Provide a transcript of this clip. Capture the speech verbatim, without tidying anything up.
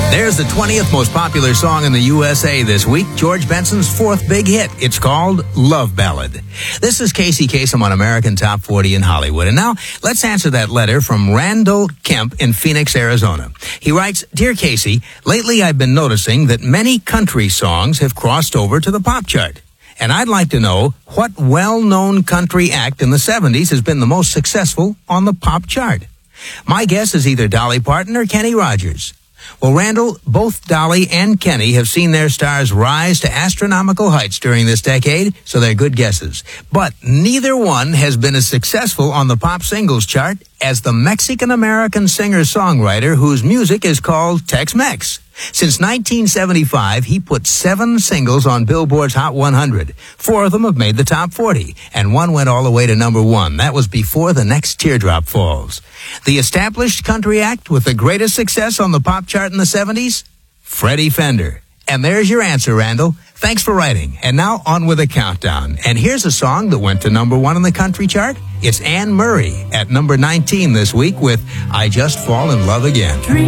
There's the twentieth most popular song in the U S A this week, George Benson's fourth big hit. It's called Love Ballad. This is Casey Kasem on American Top forty in Hollywood. And now, let's answer that letter from Randall Kemp in Phoenix, Arizona. He writes, Dear Casey, lately I've been noticing that many country songs have crossed over to the pop chart. And I'd like to know what well-known country act in the seventies has been the most successful on the pop chart. My guess is either Dolly Parton or Kenny Rogers. Well, Randall, both Dolly and Kenny have seen their stars rise to astronomical heights during this decade, so they're good guesses. But neither one has been as successful on the pop singles chart as the Mexican-American singer-songwriter whose music is called Tex-Mex. Since nineteen seventy-five, he put seven singles on Billboard's Hot one hundred. Four of them have made the top forty, and one went all the way to number one. That was before the next teardrop falls. The established country act with the greatest success on the pop chart in the seventies? Freddie Fender. And there's your answer, Randall. Thanks for writing. And now on with a countdown. And here's a song that went to number one on the country chart. It's Anne Murray at number nineteen this week with I Just Fall in Love Again.